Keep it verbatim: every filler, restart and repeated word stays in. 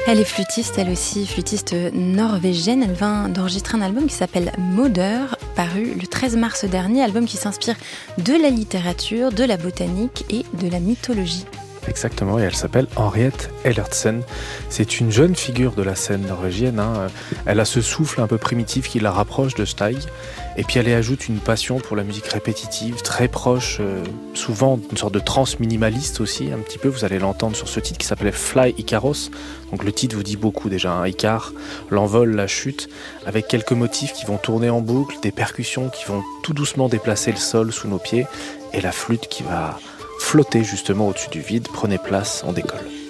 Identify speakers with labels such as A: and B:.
A: Elle est flûtiste, elle aussi, flûtiste norvégienne. Elle vient d'enregistrer un album qui s'appelle Moder, paru le treize mars dernier, album qui s'inspire de la littérature, de la botanique et de la mythologie.
B: Exactement, et elle s'appelle Henriette Ellertsen. C'est une jeune figure de la scène norvégienne. Hein. Elle a ce souffle un peu primitif qui la rapproche de Steig. Et puis elle y ajoute une passion pour la musique répétitive, très proche, euh, souvent une sorte de trance minimaliste aussi, un petit peu. Vous allez l'entendre sur ce titre qui s'appelait Fly Icaros. Donc le titre vous dit beaucoup déjà, hein. Icar, l'envol, la chute, avec quelques motifs qui vont tourner en boucle, des percussions qui vont tout doucement déplacer le sol sous nos pieds, et la flûte qui va flotter justement au-dessus du vide. Prenez place, on décolle.